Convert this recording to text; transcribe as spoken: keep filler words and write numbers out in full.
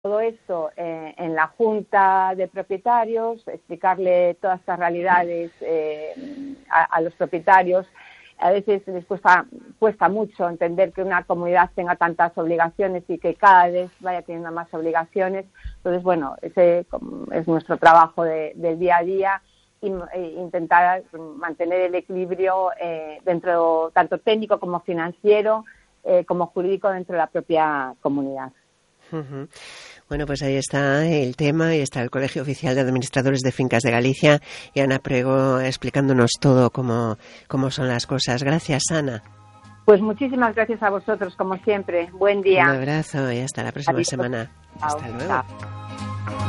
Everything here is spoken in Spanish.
todo esto eh, en la junta de propietarios, explicarle todas estas realidades eh, a, a los propietarios. A veces les cuesta, cuesta mucho entender que una comunidad tenga tantas obligaciones y que cada vez vaya teniendo más obligaciones. Entonces, bueno, ese es nuestro trabajo de, del día a día, y e intentar mantener el equilibrio eh, dentro, tanto técnico como financiero, eh, como jurídico dentro de la propia comunidad. Uh-huh. Bueno, pues ahí está el tema, y está el Colegio Oficial de Administradores de Fincas de Galicia y Ana Prego explicándonos todo cómo, cómo son las cosas. Gracias, Ana. Pues muchísimas gracias a vosotros, como siempre. Buen día. Un abrazo y hasta la próxima Adiós. semana. Chao. Hasta luego. Chao.